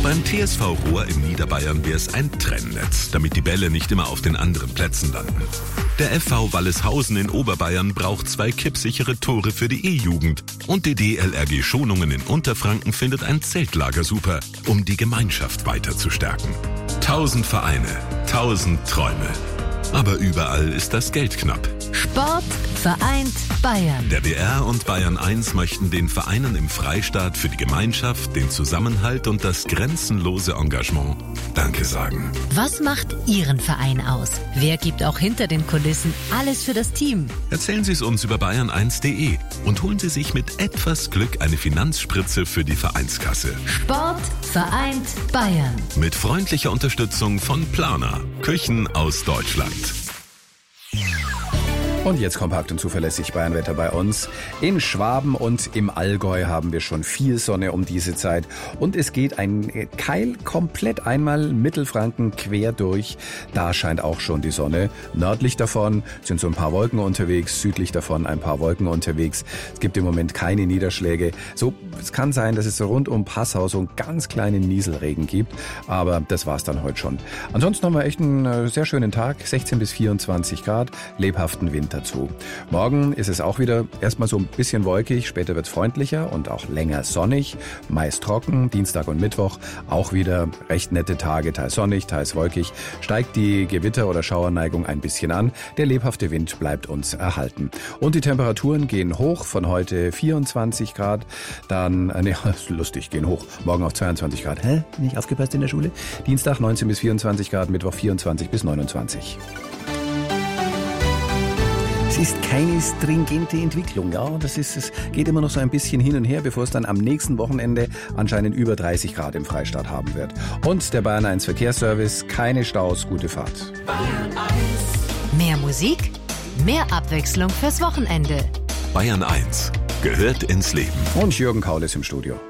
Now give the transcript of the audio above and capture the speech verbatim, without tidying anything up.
Beim T S V Rohr in Niederbayern wäre es ein Trennnetz, damit die Bälle nicht immer auf den anderen Plätzen landen. Der F V Walleshausen in Oberbayern braucht zwei kippsichere Tore für die E-Jugend. Und die D L R G Schonungen in Unterfranken findet ein Zeltlager super, um die Gemeinschaft weiter zu stärken. Tausend Vereine, tausend Träume. Aber überall ist das Geld knapp. Sport vereint Bayern. Der B R und Bayern eins möchten den Vereinen im Freistaat für die Gemeinschaft, den Zusammenhalt und das grenzenlose Engagement Danke sagen. Was macht Ihren Verein aus? Wer gibt auch hinter den Kulissen alles für das Team? Erzählen Sie es uns über bayern eins punkt de und holen Sie sich mit etwas Glück eine Finanzspritze für die Vereinskasse. Sport vereint Bayern. Mit freundlicher Unterstützung von Planer, Küchen aus Deutschland. Und jetzt kompakt und zuverlässig Bayernwetter bei uns. In Schwaben und im Allgäu haben wir schon viel Sonne um diese Zeit. Und es geht ein Keil komplett einmal Mittelfranken quer durch. Da scheint auch schon die Sonne. Nördlich davon sind so ein paar Wolken unterwegs, südlich davon ein paar Wolken unterwegs. Es gibt im Moment keine Niederschläge. So, es kann sein, dass es so rund um Passau so einen ganz kleinen Nieselregen gibt. Aber das war's dann heute schon. Ansonsten haben wir echt einen sehr schönen Tag. sechzehn bis vierundzwanzig Grad, lebhaften Wind dazu. Morgen ist es auch wieder erstmal so ein bisschen wolkig, später wird es freundlicher und auch länger sonnig, meist trocken. Dienstag und Mittwoch auch wieder recht nette Tage, teils sonnig, teils wolkig. Steigt die Gewitter- oder Schauerneigung ein bisschen an. Der lebhafte Wind bleibt uns erhalten. Und die Temperaturen gehen hoch, von heute vierundzwanzig Grad, dann, äh, ne, lustig, gehen hoch, morgen auf zweiundzwanzig Grad. Hä? Nicht aufgepasst in der Schule? Dienstag neunzehn bis vierundzwanzig Grad, Mittwoch vierundzwanzig bis neunundzwanzig. Es ist keine stringente Entwicklung, ja, das ist, es geht immer noch so ein bisschen hin und her, bevor es dann am nächsten Wochenende anscheinend über dreißig Grad im Freistaat haben wird. Und der Bayern eins Verkehrsservice, keine Staus, gute Fahrt. Bayern eins. Mehr Musik, mehr Abwechslung fürs Wochenende. Bayern eins gehört ins Leben. Und Jürgen Kaul ist im Studio.